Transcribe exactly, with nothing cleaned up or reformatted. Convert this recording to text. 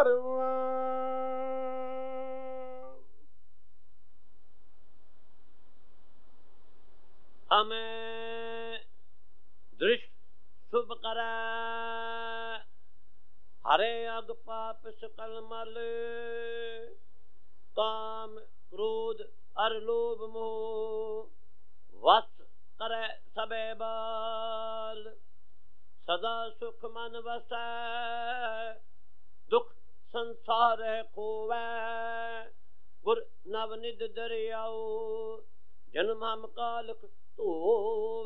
ਧਰਮ ਹਮੇ ਦ੍ਰਿਸ਼ ਸ਼ੁਭ ਕਰੈ ਹਰੇ ਅਗ ਪਾਪ ਸਕਲ ਮਲ ਕਾਮ ਕ੍ਰੋਧ ਅਰ ਲੋਭ ਮੋਹ ਵਸ ਕਰੈ ਸਭੇ ਬਾਲ ਸਦਾ ਸੁਖ ਮਨ ਵਸੈ ਦੁਖ ਸੰਸਾਰ ਖੋਵੈ ਗੁਰ ਨਵ ਨਿਧ ਦਰਿਆਉ ਜਨਮ ਹਮ ਕਾਲਕ ਧੋਵੈ